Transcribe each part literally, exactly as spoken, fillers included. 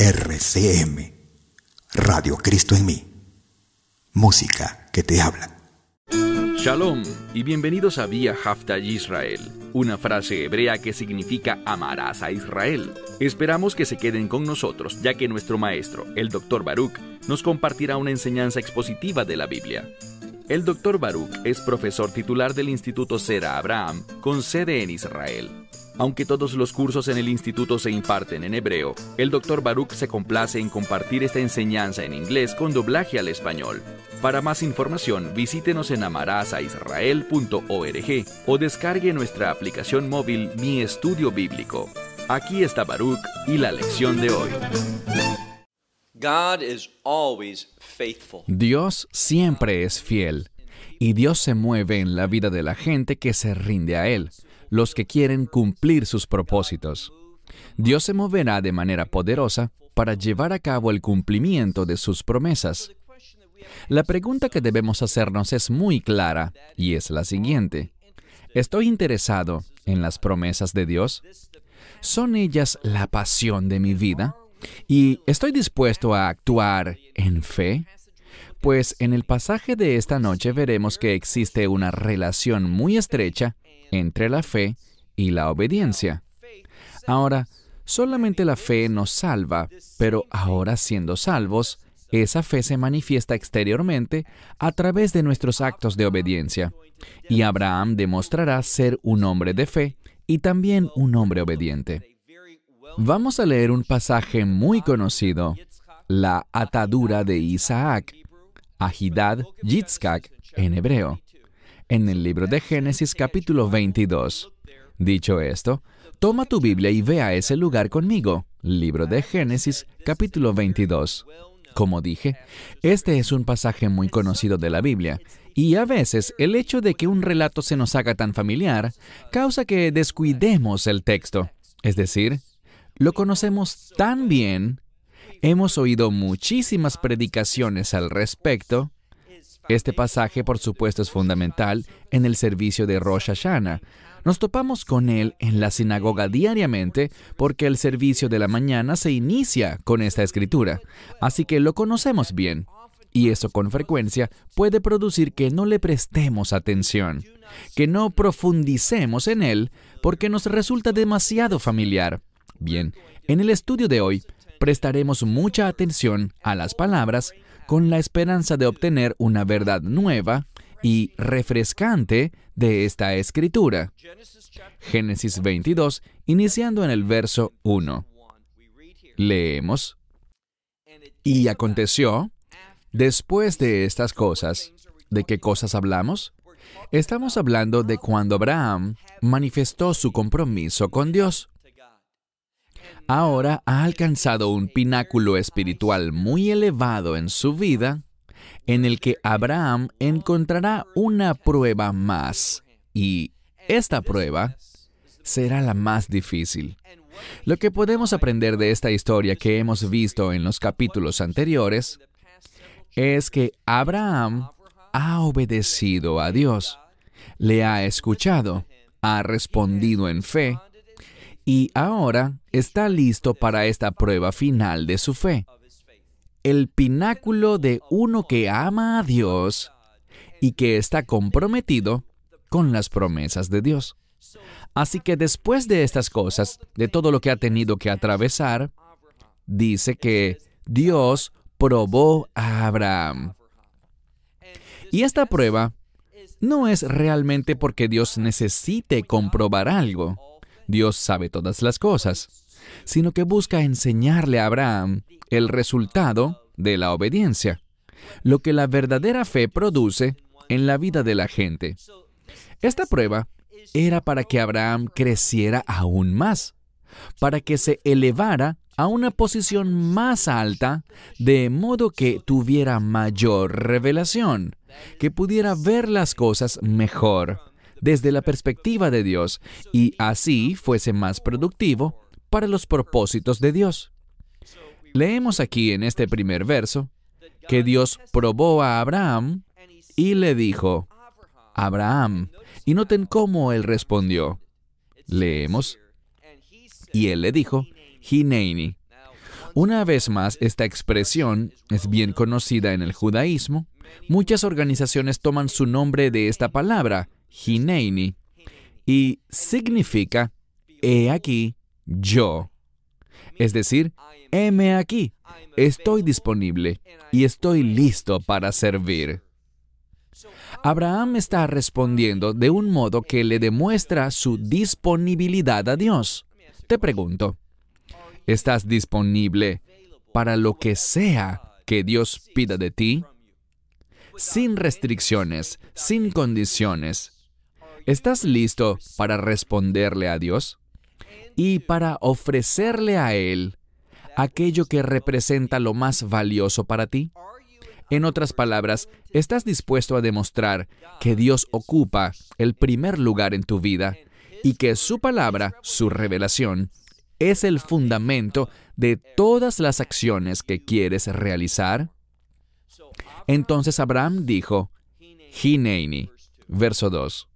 R C M, Radio Cristo en mí. Música que te habla. Shalom y bienvenidos a Vía Hafta Yisrael, una frase hebrea que significa amarás a Israel. Esperamos que se queden con nosotros, ya que nuestro maestro, el doctor Baruch, nos compartirá una enseñanza expositiva de la Biblia. El doctor Baruch es profesor titular del Instituto Sera Abraham, con sede en Israel. Aunque todos los cursos en el instituto se imparten en hebreo, el doctor Baruch se complace en compartir esta enseñanza en inglés con doblaje al español. Para más información, visítenos en amarasaisrael punto org o descargue nuestra aplicación móvil Mi Estudio Bíblico. Aquí está Baruch y la lección de hoy. God is always faithful. Dios siempre es fiel, y Dios se mueve en la vida de la gente que se rinde a Él, los que quieren cumplir sus propósitos. Dios se moverá de manera poderosa para llevar a cabo el cumplimiento de sus promesas. La pregunta que debemos hacernos es muy clara, y es la siguiente: ¿estoy interesado en las promesas de Dios? ¿Son ellas la pasión de mi vida? ¿Y estoy dispuesto a actuar en fe? Pues en el pasaje de esta noche veremos que existe una relación muy estrecha entre la fe y la obediencia. Ahora, solamente la fe nos salva, pero ahora siendo salvos, esa fe se manifiesta exteriormente a través de nuestros actos de obediencia. Y Abraham demostrará ser un hombre de fe y también un hombre obediente. Vamos a leer un pasaje muy conocido, la atadura de Isaac, Ahidad Yitzhak en hebreo, en el libro de Génesis capítulo veintidós. Dicho esto, toma tu Biblia y ve a ese lugar conmigo, libro de Génesis capítulo veintidós. Como dije, este es un pasaje muy conocido de la Biblia, y a veces el hecho de que un relato se nos haga tan familiar causa que descuidemos el texto. Es decir, lo conocemos tan bien, hemos oído muchísimas predicaciones al respecto. Este pasaje, por supuesto, es fundamental en el servicio de Rosh Hashanah. Nos topamos con él en la sinagoga diariamente porque el servicio de la mañana se inicia con esta escritura. Así que lo conocemos bien. Y eso con frecuencia puede producir que no le prestemos atención, que no profundicemos en él porque nos resulta demasiado familiar. Bien, en el estudio de hoy prestaremos mucha atención a las palabras con la esperanza de obtener una verdad nueva y refrescante de esta escritura. Génesis veintidós, iniciando en el verso uno. Leemos: Y aconteció, después de estas cosas, ¿de qué cosas hablamos? Estamos hablando de cuando Abraham manifestó su compromiso con Dios. Ahora ha alcanzado un pináculo espiritual muy elevado en su vida, en el que Abraham encontrará una prueba más, y esta prueba será la más difícil. Lo que podemos aprender de esta historia que hemos visto en los capítulos anteriores es que Abraham ha obedecido a Dios, le ha escuchado, ha respondido en fe, y ahora está listo para esta prueba final de su fe, el pináculo de uno que ama a Dios y que está comprometido con las promesas de Dios. Así que después de estas cosas, de todo lo que ha tenido que atravesar, dice que Dios probó a Abraham. Y esta prueba no es realmente porque Dios necesite comprobar algo. Dios sabe todas las cosas, sino que busca enseñarle a Abraham el resultado de la obediencia, lo que la verdadera fe produce en la vida de la gente. Esta prueba era para que Abraham creciera aún más, para que se elevara a una posición más alta, de modo que tuviera mayor revelación, que pudiera ver las cosas mejor desde la perspectiva de Dios, y así fuese más productivo para los propósitos de Dios. Leemos aquí en este primer verso que Dios probó a Abraham y le dijo: Abraham. Y noten cómo él respondió. Leemos: y él le dijo: Hineini. Una vez más, esta expresión es bien conocida en el judaísmo. Muchas organizaciones toman su nombre de esta palabra, Hineini, y significa, he aquí, yo. Es decir, heme aquí, estoy disponible y estoy listo para servir. Abraham está respondiendo de un modo que le demuestra su disponibilidad a Dios. Te pregunto, ¿estás disponible para lo que sea que Dios pida de ti? Sin restricciones, sin condiciones. ¿Estás listo para responderle a Dios? Y para ofrecerle a Él aquello que representa lo más valioso para ti? En otras palabras, ¿estás dispuesto a demostrar que Dios ocupa el primer lugar en tu vida y que su palabra, su revelación, es el fundamento de todas las acciones que quieres realizar? Entonces Abraham dijo, Hineini, verso dos.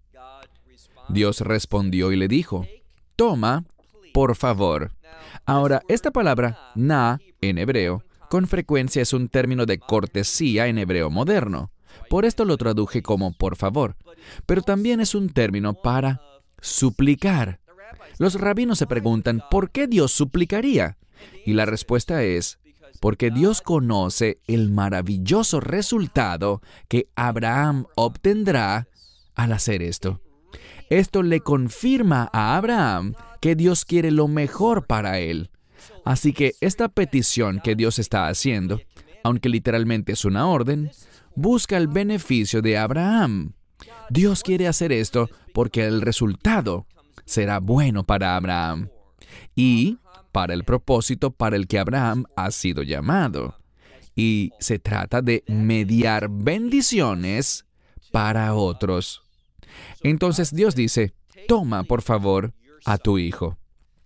Dios respondió y le dijo, toma, por favor. Ahora, esta palabra, na, en hebreo, con frecuencia es un término de cortesía en hebreo moderno. Por esto lo traduje como por favor. Pero también es un término para suplicar. Los rabinos se preguntan, ¿por qué Dios suplicaría? Y la respuesta es, porque Dios conoce el maravilloso resultado que Abraham obtendrá al hacer esto. Esto le confirma a Abraham que Dios quiere lo mejor para él. Así que esta petición que Dios está haciendo, aunque literalmente es una orden, busca el beneficio de Abraham. Dios quiere hacer esto porque el resultado será bueno para Abraham y para el propósito para el que Abraham ha sido llamado. Y se trata de mediar bendiciones para otros. Entonces Dios dice, toma, por favor, a tu hijo.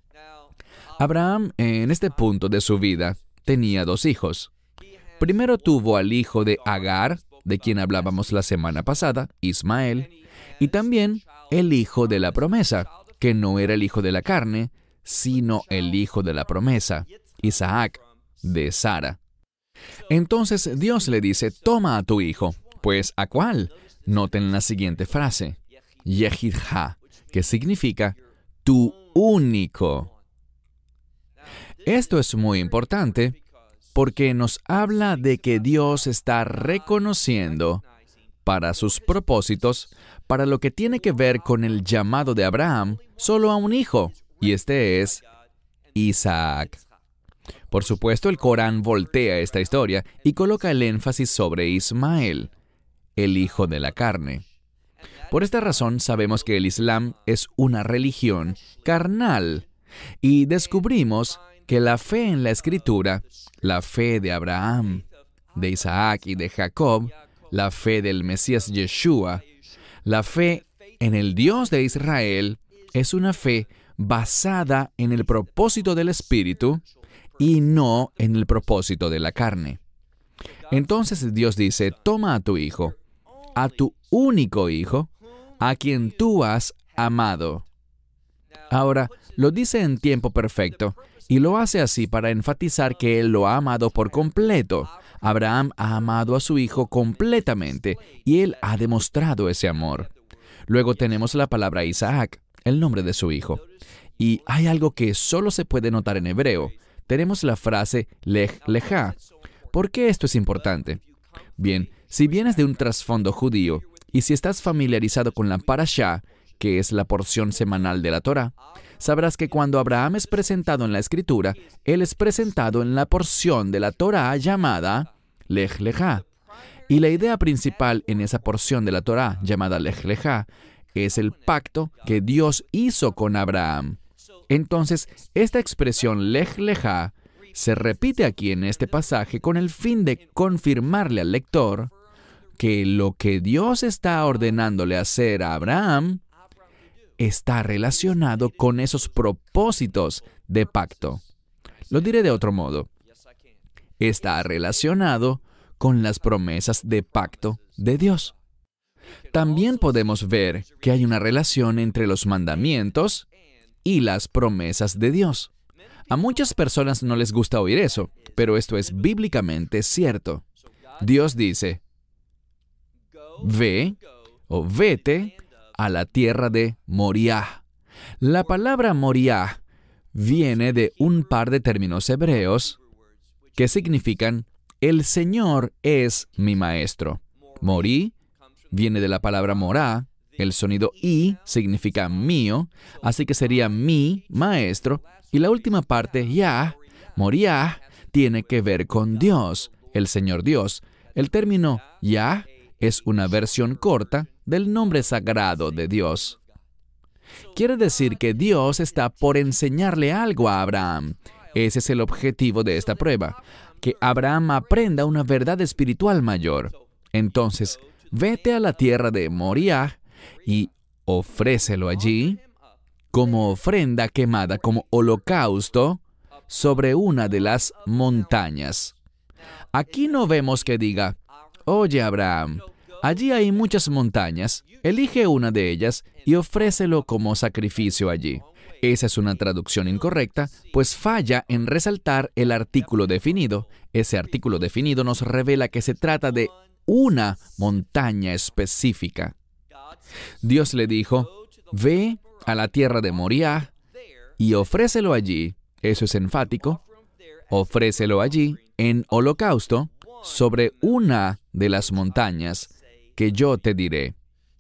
Abraham, en este punto de su vida, tenía dos hijos. Primero tuvo al hijo de Agar, de quien hablábamos la semana pasada, Ismael, y también el hijo de la promesa, que no era el hijo de la carne, sino el hijo de la promesa, Isaac, de Sara. Entonces Dios le dice, toma a tu hijo. Pues, ¿a cuál? Noten la siguiente frase, Yehidha, que significa tu único. Esto es muy importante porque nos habla de que Dios está reconociendo para sus propósitos, para lo que tiene que ver con el llamado de Abraham, solo a un hijo, y este es Isaac. Por supuesto, el Corán voltea esta historia y coloca el énfasis sobre Ismael, el hijo de la carne. Por esta razón sabemos que el Islam es una religión carnal y descubrimos que la fe en la Escritura, la fe de Abraham, de Isaac y de Jacob, la fe del Mesías Yeshua, la fe en el Dios de Israel, es una fe basada en el propósito del Espíritu y no en el propósito de la carne. Entonces Dios dice, toma a tu hijo, a tu único hijo, a quien tú has amado. Ahora, lo dice en tiempo perfecto, y lo hace así para enfatizar que Él lo ha amado por completo. Abraham ha amado a su hijo completamente, y Él ha demostrado ese amor. Luego tenemos la palabra Isaac, el nombre de su hijo. Y hay algo que solo se puede notar en hebreo. Tenemos la frase Lech Lechá. ¿Por qué esto es importante? Bien, si vienes de un trasfondo judío, y si estás familiarizado con la Parashá, que es la porción semanal de la Torá, sabrás que cuando Abraham es presentado en la Escritura, él es presentado en la porción de la Torá llamada Lech Lechá. Y la idea principal en esa porción de la Torá llamada Lech Lechá es el pacto que Dios hizo con Abraham. Entonces, esta expresión Lech Lechá se repite aquí en este pasaje con el fin de confirmarle al lector que lo que Dios está ordenándole hacer a Abraham está relacionado con esos propósitos de pacto. Lo diré de otro modo. Está relacionado con las promesas de pacto de Dios. También podemos ver que hay una relación entre los mandamientos y las promesas de Dios. A muchas personas no les gusta oír eso, pero esto es bíblicamente cierto. Dios dice, ve o vete a la tierra de Moriah. La palabra Moriah viene de un par de términos hebreos que significan el Señor es mi maestro. Morí viene de la palabra morá, el sonido i significa mío, así que sería mi maestro, y la última parte, Yah, Moriah, tiene que ver con Dios, el Señor Dios. El término Yah es una versión corta del nombre sagrado de Dios. Quiere decir que Dios está por enseñarle algo a Abraham. Ese es el objetivo de esta prueba, que Abraham aprenda una verdad espiritual mayor. Entonces, vete a la tierra de Moriah y ofrécelo allí como ofrenda quemada, como holocausto, sobre una de las montañas. Aquí no vemos que diga, oye Abraham, allí hay muchas montañas, elige una de ellas y ofrécelo como sacrificio allí. Esa es una traducción incorrecta, pues falla en resaltar el artículo definido. Ese artículo definido nos revela que se trata de una montaña específica. Dios le dijo, ve a la tierra de Moriah y ofrécelo allí, eso es enfático, ofrécelo allí en holocausto sobre una de las montañas que yo te diré.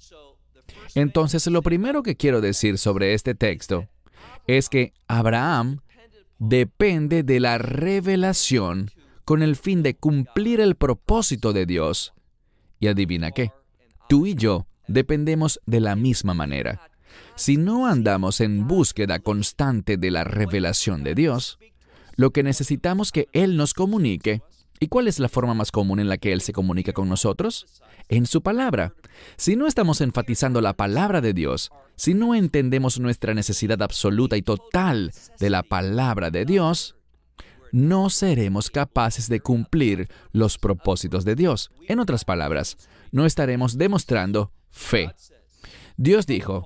Entonces, lo primero que quiero decir sobre este texto es que Abraham depende de la revelación con el fin de cumplir el propósito de Dios. Y adivina qué, tú y yo dependemos de la misma manera. Si no andamos en búsqueda constante de la revelación de Dios, lo que necesitamos que Él nos comunique. ¿Y cuál es la forma más común en la que Él se comunica con nosotros? En su palabra. Si no estamos enfatizando la palabra de Dios, si no entendemos nuestra necesidad absoluta y total de la palabra de Dios, no seremos capaces de cumplir los propósitos de Dios. En otras palabras, no estaremos demostrando fe. Dios dijo,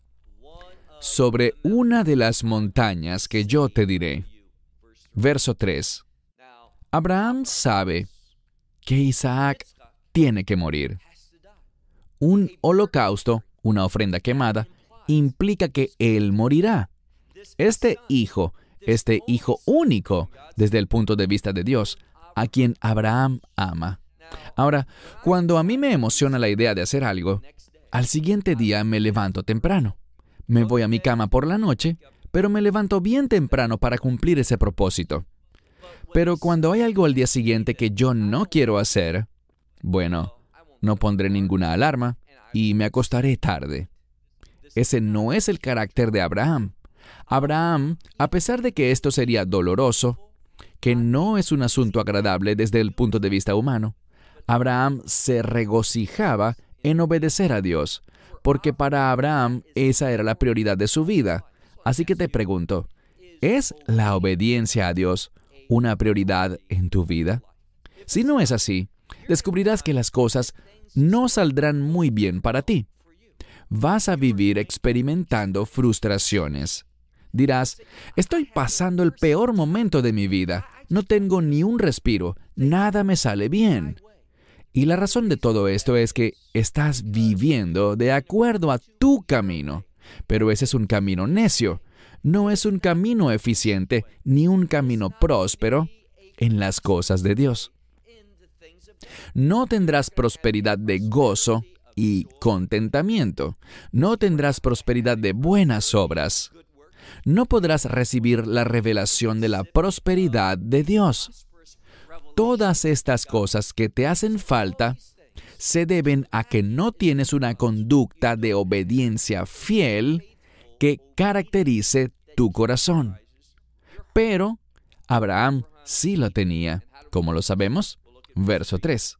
sobre una de las montañas que yo te diré. Verso tres. Abraham sabe que Isaac tiene que morir. Un holocausto, una ofrenda quemada, implica que él morirá. Este hijo, este hijo único, desde el punto de vista de Dios, a quien Abraham ama. Ahora, cuando a mí me emociona la idea de hacer algo, al siguiente día me levanto temprano. Me voy a mi cama por la noche, pero me levanto bien temprano para cumplir ese propósito. Pero cuando hay algo al día siguiente que yo no quiero hacer, bueno, no pondré ninguna alarma y me acostaré tarde. Ese no es el carácter de Abraham. Abraham, a pesar de que esto sería doloroso, que no es un asunto agradable desde el punto de vista humano, Abraham se regocijaba en obedecer a Dios, porque para Abraham esa era la prioridad de su vida. Así que te pregunto, ¿es la obediencia a Dios una prioridad en tu vida? Si no es así, descubrirás que las cosas no saldrán muy bien para ti. Vas a vivir experimentando frustraciones. Dirás, estoy pasando el peor momento de mi vida. No tengo ni un respiro. Nada me sale bien. Y la razón de todo esto es que estás viviendo de acuerdo a tu camino. Pero ese es un camino necio. No es un camino eficiente ni un camino próspero en las cosas de Dios. No tendrás prosperidad de gozo y contentamiento. No tendrás prosperidad de buenas obras. No podrás recibir la revelación de la prosperidad de Dios. Todas estas cosas que te hacen falta se deben a que no tienes una conducta de obediencia fiel que caracterice tu corazón. Pero Abraham sí lo tenía. ¿Cómo lo sabemos? Verso tres.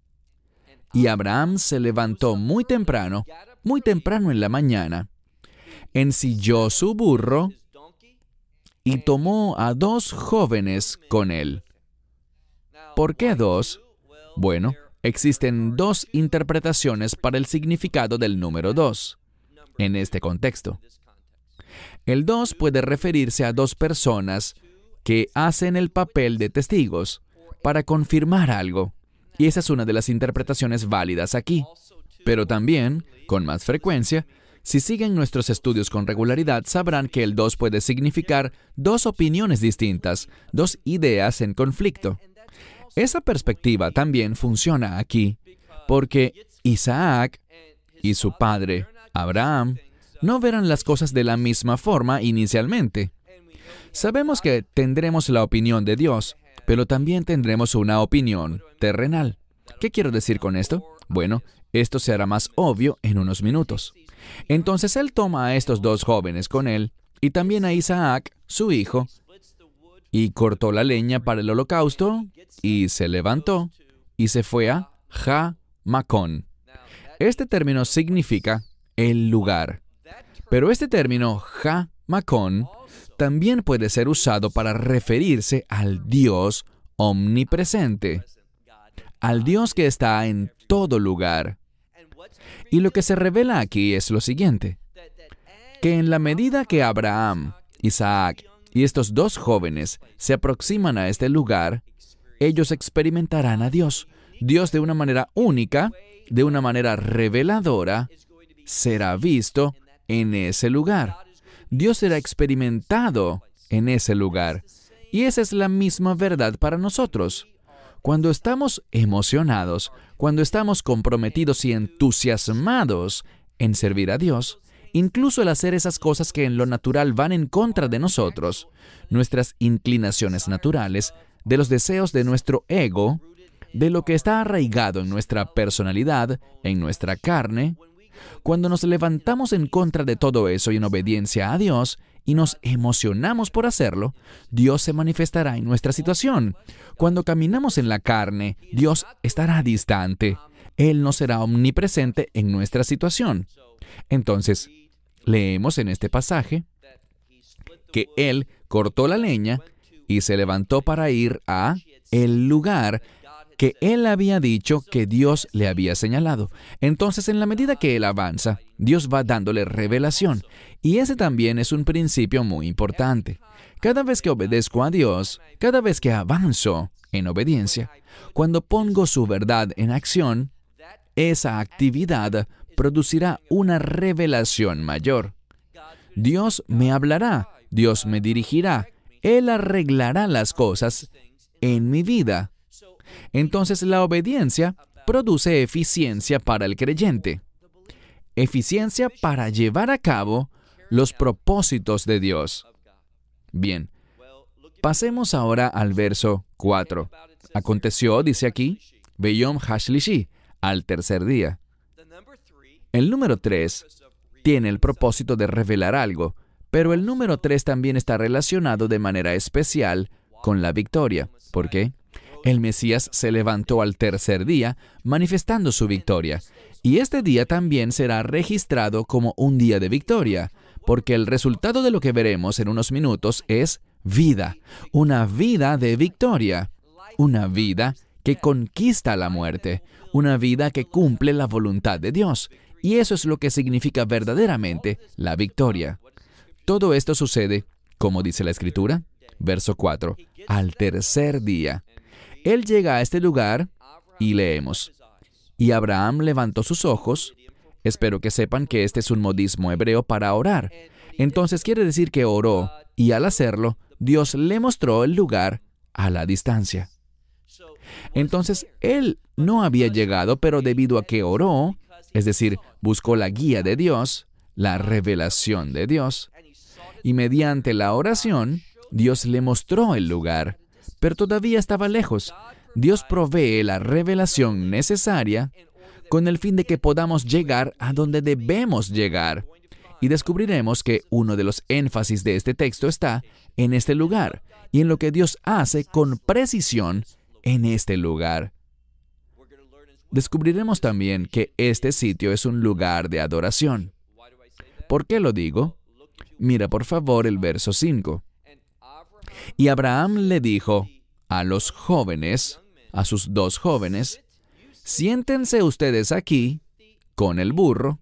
Y Abraham se levantó muy temprano, muy temprano en la mañana, ensilló su burro y tomó a dos jóvenes con él. ¿Por qué dos? Bueno, existen dos interpretaciones para el significado del número dos en este contexto. El dos puede referirse a dos personas que hacen el papel de testigos para confirmar algo. Y esa es una de las interpretaciones válidas aquí. Pero también, con más frecuencia, si siguen nuestros estudios con regularidad, sabrán que el dos puede significar dos opiniones distintas, dos ideas en conflicto. Esa perspectiva también funciona aquí, porque Isaac y su padre, Abraham, no verán las cosas de la misma forma inicialmente. Sabemos que tendremos la opinión de Dios, pero también tendremos una opinión terrenal. ¿Qué quiero decir con esto? Bueno, esto se hará más obvio en unos minutos. Entonces él toma a estos dos jóvenes con él, y también a Isaac, su hijo, y cortó la leña para el holocausto, y se levantó, y se fue a Ja-Macón. Este término significa el lugar. Pero este término Ja-Macón también puede ser usado para referirse al Dios omnipresente, al Dios que está en todo lugar. Y lo que se revela aquí es lo siguiente, que en la medida que Abraham, Isaac y estos dos jóvenes se aproximan a este lugar, ellos experimentarán a Dios. Dios de una manera única, de una manera reveladora, será visto en ese lugar. Dios será experimentado en ese lugar. Y esa es la misma verdad para nosotros. Cuando estamos emocionados, cuando estamos comprometidos y entusiasmados en servir a Dios, incluso el hacer esas cosas que en lo natural van en contra de nosotros, nuestras inclinaciones naturales, de los deseos de nuestro ego, de lo que está arraigado en nuestra personalidad, en nuestra carne, cuando nos levantamos en contra de todo eso y en obediencia a Dios, y nos emocionamos por hacerlo, Dios se manifestará en nuestra situación. Cuando caminamos en la carne, Dios estará distante. Él no será omnipresente en nuestra situación. Entonces, leemos en este pasaje que Él cortó la leña y se levantó para ir a el lugar que Él había dicho que Dios le había señalado. Entonces, en la medida que Él avanza, Dios va dándole revelación. Y ese también es un principio muy importante. Cada vez que obedezco a Dios, cada vez que avanzo en obediencia, cuando pongo su verdad en acción, esa actividad producirá una revelación mayor. Dios me hablará, Dios me dirigirá, Él arreglará las cosas en mi vida. Entonces la obediencia produce eficiencia para el creyente. Eficiencia para llevar a cabo los propósitos de Dios. Bien, pasemos ahora al verso cuatro. Aconteció, dice aquí, Beyom Hashlishi, al tercer día. El número tres tiene el propósito de revelar algo, pero el número tres también está relacionado de manera especial con la victoria. ¿Por qué? El Mesías se levantó al tercer día, manifestando su victoria. Y este día también será registrado como un día de victoria, porque el resultado de lo que veremos en unos minutos es vida, una vida de victoria, una vida que conquista la muerte, una vida que cumple la voluntad de Dios. Y eso es lo que significa verdaderamente la victoria. Todo esto sucede, como dice la Escritura, verso cuatro, al tercer día. Él llega a este lugar y leemos, y Abraham levantó sus ojos. Espero que sepan que este es un modismo hebreo para orar. Entonces quiere decir que oró, y al hacerlo, Dios le mostró el lugar a la distancia. Entonces, él no había llegado, pero debido a que oró, es decir, buscó la guía de Dios, la revelación de Dios, y mediante la oración, Dios le mostró el lugar, pero todavía estaba lejos. Dios provee la revelación necesaria con el fin de que podamos llegar a donde debemos llegar. Y descubriremos que uno de los énfasis de este texto está en este lugar y en lo que Dios hace con precisión en este lugar. Descubriremos también que este sitio es un lugar de adoración. ¿Por qué lo digo? Mira por favor el verso cinco. Y Abraham le dijo a los jóvenes, a sus dos jóvenes, siéntense ustedes aquí con el burro,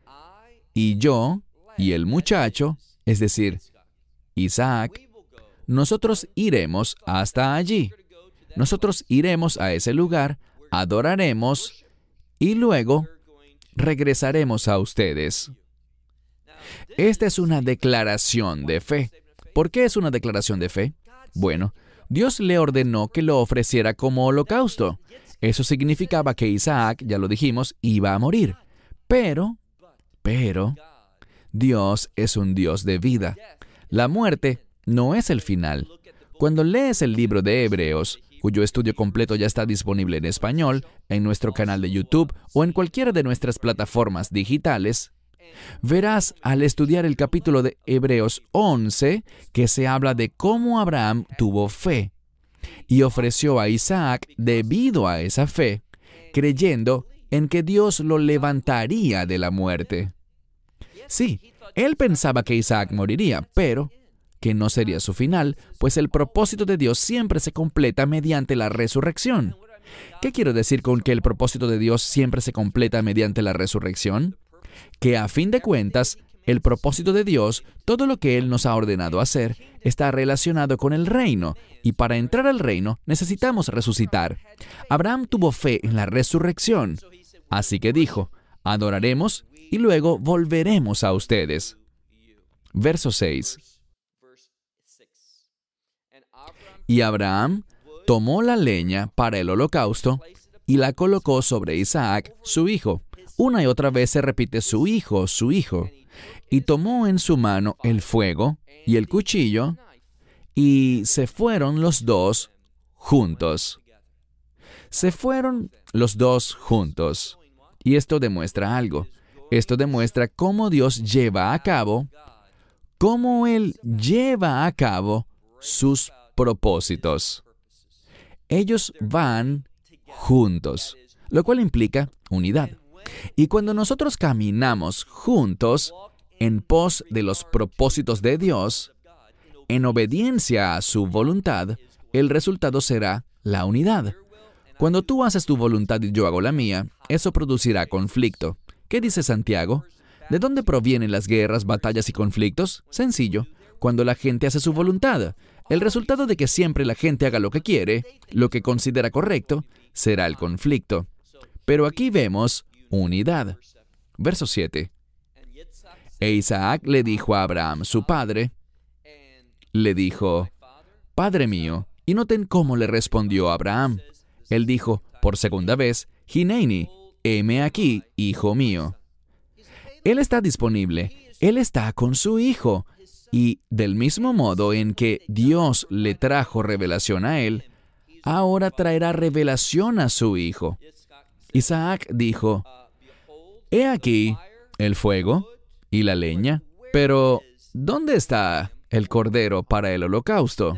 y yo y el muchacho, es decir, Isaac, nosotros iremos hasta allí. Nosotros iremos a ese lugar, adoraremos y luego regresaremos a ustedes. Esta es una declaración de fe. ¿Por qué es una declaración de fe? Bueno, Dios le ordenó que lo ofreciera como holocausto. Eso significaba que Isaac, ya lo dijimos, iba a morir. Pero, pero, Dios es un Dios de vida. La muerte no es el final. Cuando lees el libro de Hebreos, cuyo estudio completo ya está disponible en español, en nuestro canal de YouTube o en cualquiera de nuestras plataformas digitales, verás al estudiar el capítulo de Hebreos once que se habla de cómo Abraham tuvo fe y ofreció a Isaac debido a esa fe, creyendo en que Dios lo levantaría de la muerte. Sí, él pensaba que Isaac moriría, pero que no sería su final, pues el propósito de Dios siempre se completa mediante la resurrección. ¿Qué quiero decir con que el propósito de Dios siempre se completa mediante la resurrección? Que a fin de cuentas, el propósito de Dios, todo lo que Él nos ha ordenado hacer, está relacionado con el reino, y para entrar al reino necesitamos resucitar. Abraham tuvo fe en la resurrección, así que dijo, adoraremos y luego volveremos a ustedes. Verso seis. Y Abraham tomó la leña para el holocausto y la colocó sobre Isaac, su hijo. Una y otra vez se repite su hijo, su hijo. Y tomó en su mano el fuego y el cuchillo, y se fueron los dos juntos. Se fueron los dos juntos. Y esto demuestra algo. Esto demuestra cómo Dios lleva a cabo, cómo Él lleva a cabo sus propósitos. Ellos van juntos, lo cual implica unidad. Y cuando nosotros caminamos juntos en pos de los propósitos de Dios, en obediencia a su voluntad, el resultado será la unidad. Cuando tú haces tu voluntad y yo hago la mía, eso producirá conflicto. ¿Qué dice Santiago? ¿De dónde provienen las guerras, batallas y conflictos? Sencillo, cuando la gente hace su voluntad. El resultado de que siempre la gente haga lo que quiere, lo que considera correcto, será el conflicto. Pero aquí vemos unidad. Verso siete. E Isaac le dijo a Abraham, su padre, le dijo, Padre mío, y noten cómo le respondió Abraham. Él dijo, por segunda vez, Hineini, heme aquí, hijo mío. Él está disponible, él está con su hijo, y del mismo modo en que Dios le trajo revelación a él, ahora traerá revelación a su hijo. Isaac dijo, he aquí el fuego y la leña, pero ¿dónde está el cordero para el holocausto?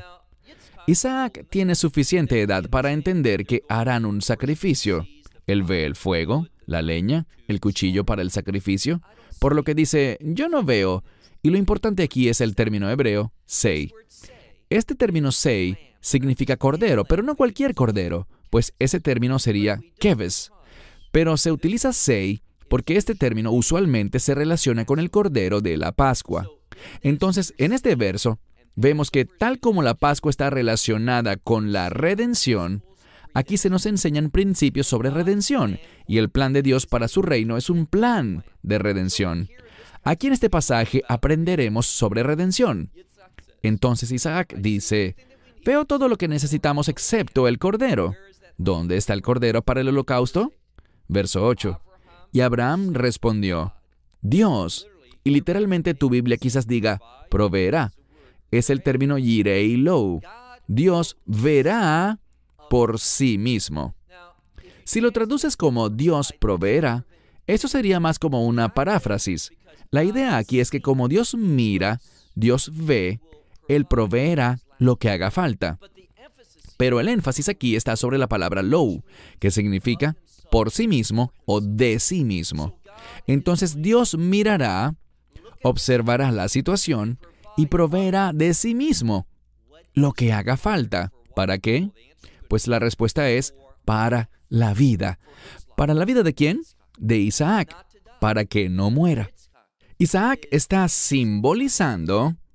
Isaac tiene suficiente edad para entender que harán un sacrificio. Él ve el fuego, la leña, el cuchillo para el sacrificio, por lo que dice, yo no veo, y lo importante aquí es el término hebreo, sei. Este término sei significa cordero, pero no cualquier cordero, pues ese término sería keves. Pero se utiliza sei porque este término usualmente se relaciona con el cordero de la Pascua. Entonces, en este verso, vemos que tal como la Pascua está relacionada con la redención, aquí se nos enseñan principios sobre redención, y el plan de Dios para su reino es un plan de redención. Aquí en este pasaje aprenderemos sobre redención. Entonces Isaac dice, veo todo lo que necesitamos excepto el cordero. ¿Dónde está el cordero para el holocausto? Verso ocho. Y Abraham respondió, Dios, y literalmente tu Biblia quizás diga, proveerá. Es el término yirei lo. Dios verá por sí mismo. Si lo traduces como Dios proveerá, eso sería más como una paráfrasis. La idea aquí es que como Dios mira, Dios ve, Él proveerá lo que haga falta. Pero el énfasis aquí está sobre la palabra lo, que significa por sí mismo o de sí mismo. Entonces Dios mirará, observará la situación y proveerá de sí mismo lo que haga falta. ¿Para qué? Pues la respuesta es para la vida. ¿Para la vida de quién? De Isaac, para que no muera. Isaac está simbolizando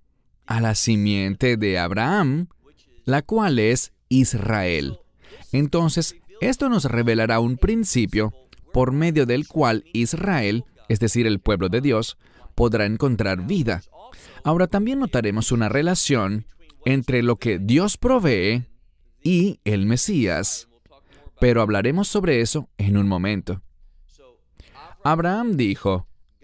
a la simiente de Abraham, la cual es Israel. Entonces, esto nos revelará un principio por medio del cual Israel, es decir, el pueblo de Dios, podrá encontrar vida. Ahora también notaremos una relación entre lo que Dios provee y el Mesías, pero hablaremos sobre eso en un momento. Abraham dijo,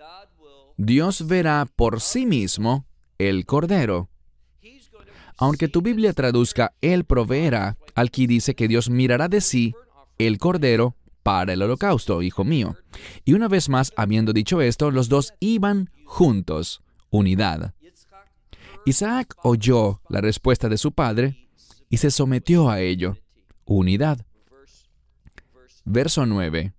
Dios verá por sí mismo el Cordero. Aunque tu Biblia traduzca Él proveerá, aquí dice que Dios mirará de sí el Cordero para el holocausto, hijo mío. Y una vez más, habiendo dicho esto, los dos iban juntos, unidad. Isaac oyó la respuesta de su padre y se sometió a ello, unidad. Verso nueve.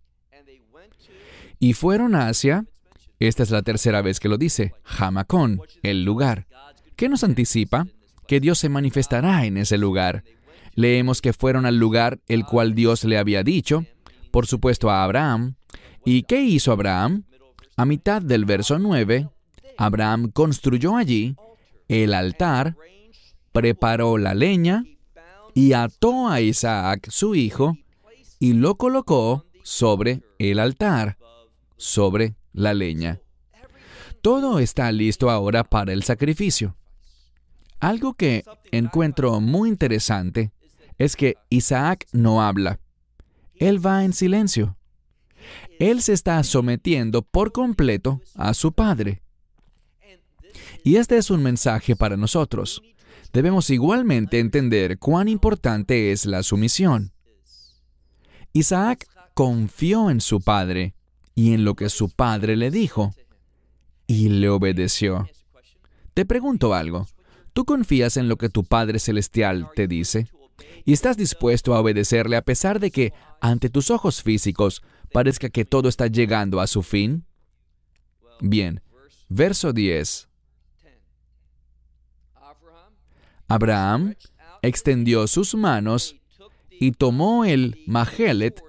Y fueron hacia, esta es la tercera vez que lo dice, Jamacón, el lugar. ¿Qué nos anticipa? Que Dios se manifestará en ese lugar. Leemos que fueron al lugar el cual Dios le había dicho, por supuesto a Abraham. ¿Y qué hizo Abraham? A mitad del verso nueve, Abraham construyó allí el altar, preparó la leña y ató a Isaac, su hijo, y lo colocó sobre el altar, sobre la leña. Todo está listo ahora para el sacrificio. Algo que encuentro muy interesante es que Isaac no habla. Él va en silencio. Él se está sometiendo por completo a su padre. Y este es un mensaje para nosotros. Debemos igualmente entender cuán importante es la sumisión. Isaac confió en su padre y en lo que su padre le dijo, y le obedeció. Te pregunto algo. ¿Tú confías en lo que tu Padre Celestial te dice? ¿Y estás dispuesto a obedecerle a pesar de que, ante tus ojos físicos, parezca que todo está llegando a su fin? Bien, verso diez. Abraham extendió sus manos y tomó el majelet